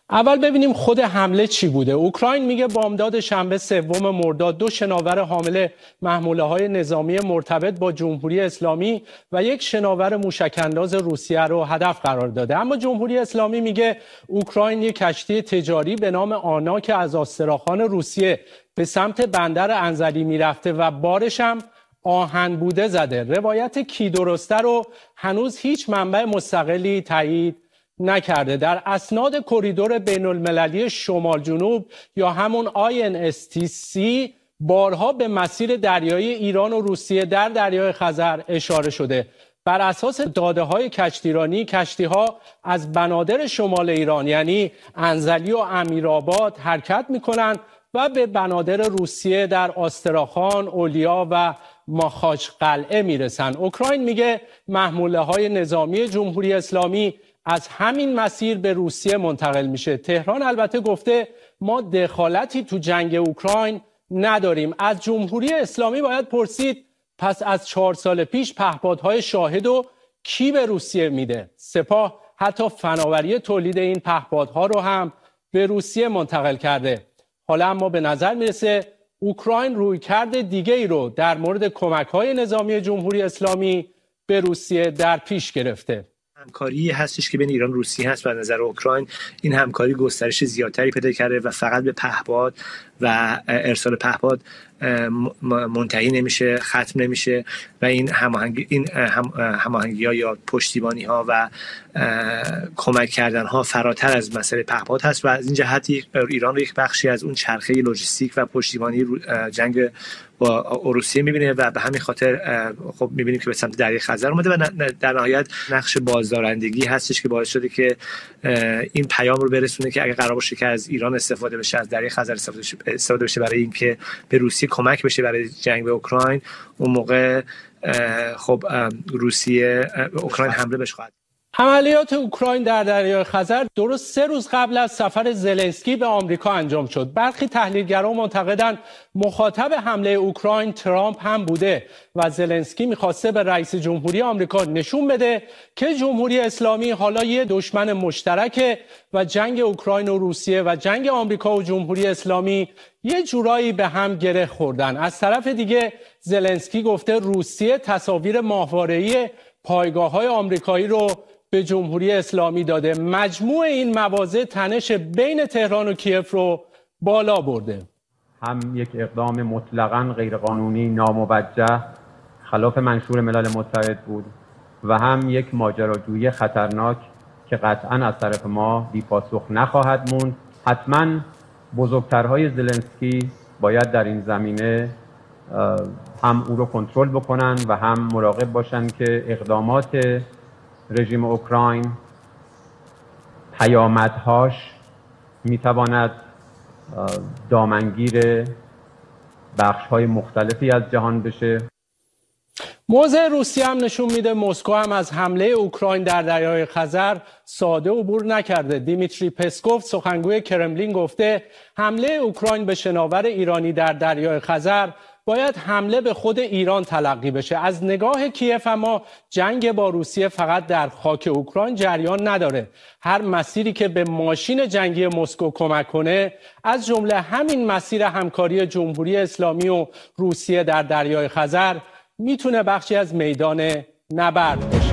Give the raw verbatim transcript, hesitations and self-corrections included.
اول ببینیم خود حمله چی بوده. اوکراین میگه بامداد شنبه سوم مرداد دو شناور حامل محموله‌های نظامی مرتبط با جمهوری اسلامی و یک شناور موشک‌انداز روسیه رو هدف قرار داده. اما جمهوری اسلامی میگه اوکراین یک کشتی تجاری به نام آنا که از آستراخان روسیه به سمت بندر انزلی میرفته و بارش هم آهن بوده زده. روایت کی درسته رو هنوز هیچ منبع مستقلی تایید نکرده. در اسناد کریدور بین المللی شمال جنوب یا همون آی ان اس تی سی بارها به مسیر دریایی ایران و روسیه در دریای خزر اشاره شده. بر اساس داده های کشتیرانی، کشتی ها از بنادر شمال ایران یعنی انزلی و امیرآباد حرکت می کنند و به بنادر روسیه در آستراخان، اولیا و ماخاچ قلعه می رسند. اوکراین میگه محموله های نظامی جمهوری اسلامی از همین مسیر به روسیه منتقل میشه. تهران البته گفته ما دخالتی تو جنگ اوکراین نداریم. از جمهوری اسلامی باید پرسید پس از چهار سال پیش پهپادهای شاهد و کی به روسیه میده؟ سپاه حتی فناوری تولید این پهپادها رو هم به روسیه منتقل کرده. حالا اما به نظر میرسه اوکراین رویکرد دیگه ای رو در مورد کمک‌های نظامی جمهوری اسلامی به روسیه در پیش گرفته. همکاری هستش که بین ایران و روسیه هست و نظر اوکراین این همکاری گسترش زیادتری پیدا کرده و فقط به پهپاد و ارسال پهپاد منتهی نمیشه، ختم نمیشه و این هماهنگی این هماهنگی‌ها یا پشتیبانی‌ها و کمک کردن‌ها فراتر از مسئله پهپاد هست و از این جهتی ایران رو یک بخشی از اون چرخه لوجستیک و پشتیبانی جنگ با روسیه می‌بینه و به همین خاطر خب می‌بینیم که به سمت دریای خزر اومده و در نهایت نقش بازدارندگی هستش که باعث شده که این پیام رو برسونه که اگه قرار باشه که از ایران استفاده بشه، از دریای خزر استفاده بشه برای اینکه به روسیه کمک بشه برای جنگ به اوکراین، اون موقع خب روسیه اوکراین حمله بهش خواهد. عملیات اوکراین در دریای خزر درست سه روز قبل از سفر زلنسکی به آمریکا انجام شد. برخی تحلیلگران معتقدند مخاطب حمله اوکراین ترامپ هم بوده و زلنسکی می‌خواسته به رئیس جمهوری آمریکا نشون بده که جمهوری اسلامی حالا یه دشمن مشترکه و جنگ اوکراین و روسیه و جنگ آمریکا و جمهوری اسلامی یه جورایی به هم گره خوردن. از طرف دیگه زلنسکی گفته روسیه تصاویر ماهواره‌ای پایگاه‌های آمریکایی رو به جمهوری اسلامی داده. مجموع این مواضع تنش بین تهران و کیف رو بالا برده. هم یک اقدام مطلقاً غیرقانونی ناموجه خلاف منشور ملل متحد بود و هم یک ماجراجویی خطرناک که قطعاً از طرف ما بی‌پاسخ نخواهد موند. حتماً بزرگترهای زلنسکی باید در این زمینه هم او رو کنترل بکنن و هم مراقب باشن که اقدامات رژیم اوکراین پیامدهاش میتواند دامنگیر بخش‌های مختلفی از جهان بشه. موضع روسیه هم نشون میده مسکو هم از حمله اوکراین در دریای خزر ساده عبور نکرده. دیمیتری پسکوف سخنگوی کرملین گفته حمله اوکراین به شناور ایرانی در دریای خزر باید حمله به خود ایران تلقی بشه. از نگاه کیف اما جنگ با روسیه فقط در خاک اوکراین جریان نداره. هر مسیری که به ماشین جنگی مسکو کمک کنه، از جمله همین مسیر همکاری جمهوری اسلامی و روسیه در دریای خزر، میتونه بخشی از میدان نبرد باشه.